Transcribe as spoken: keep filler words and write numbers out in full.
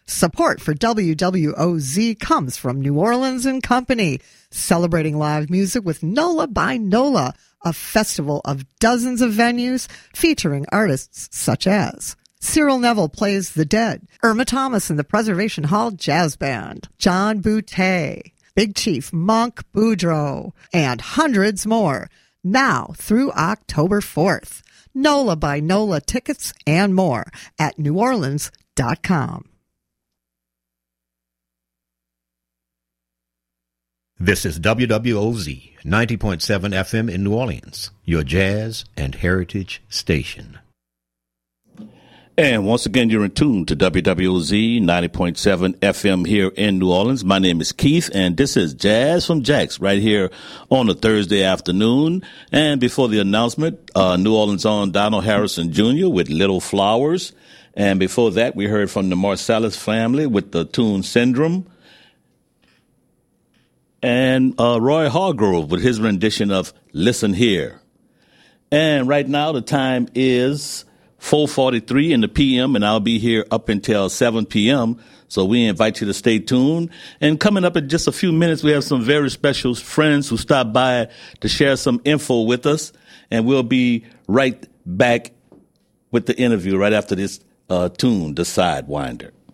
Support for W W O Z comes from New Orleans and Company, celebrating live music with NOLA by NOLA, a festival of dozens of venues featuring artists such as Cyril Neville plays The Dead, Irma Thomas and the Preservation Hall Jazz Band, John Boutte, Big Chief Monk Boudreaux, and hundreds more, now through October fourth. NOLA by NOLA tickets and more at new orleans dot com. This is W W O Z ninety point seven F M in New Orleans, your jazz and heritage station. And once again, you're in tune to W W O Z ninety point seven F M here in New Orleans. My name is Keith, and this is Jazz from Jax right here on a Thursday afternoon. And before the announcement, uh, New Orleans on Donald Harrison Junior with Little Flowers. And before that, we heard from the Marsalis family with the tune Syndrome. And uh, Roy Hargrove with his rendition of Listen Here. And right now the time is four forty-three in the P M, and I'll be here up until seven p.m., so we invite you to stay tuned. And coming up in just a few minutes, we have some very special friends who stopped by to share some info with us, and we'll be right back with the interview right after this uh, tune, The Sidewinder.